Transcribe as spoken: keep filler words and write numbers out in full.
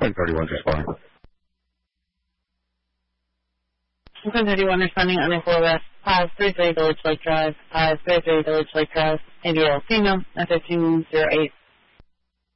ten thirty-one responding. ten thirty-one responding on a full arrest. five three three Village Lake Drive. five three three Village Lake Drive. A B L female, F fifteen zero eight.